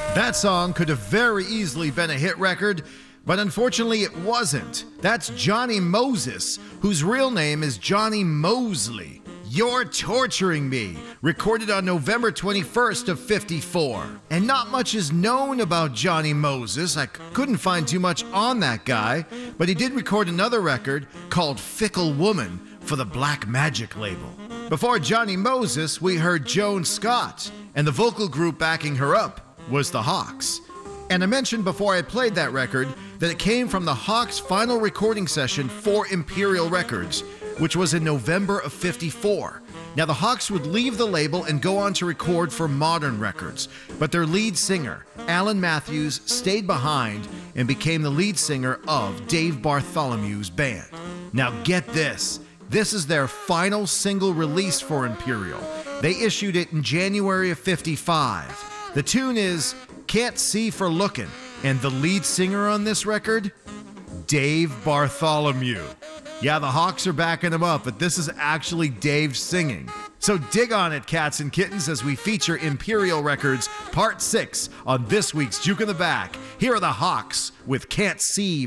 That song could have very easily been a hit record, but unfortunately it wasn't. That's Johnny Moses, whose real name is Johnny Mosley. You're Torturing Me, recorded on November 21st of 54. And not much is known about Johnny Moses. I couldn't find too much on that guy, but he did record another record called Fickle Woman for the Black Magic label. Before Johnny Moses, we heard Joan Scott, and the vocal group backing her up was the Hawks. And I mentioned before I played that record that it came from the Hawks' final recording session for Imperial Records, which was in November of 54. Now the Hawks would leave the label and go on to record for Modern Records, but their lead singer, Alan Matthews, stayed behind and became the lead singer of Dave Bartholomew's band. Now get this. This is their final single release for Imperial. They issued it in January of 55. The tune is Can't See for Lookin', and the lead singer on this record, Dave Bartholomew. Yeah, the Hawks are backing him up, but this is actually Dave singing. So dig on it, cats and kittens, as we feature Imperial Records Part 6 on this week's Juke in the Back. Here are the Hawks with Can't See